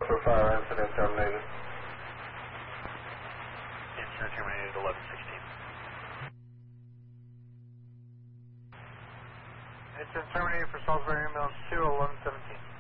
For fire incident terminated. Incident terminated 1116. Incident terminated for Salisbury ambulance 2, 1117.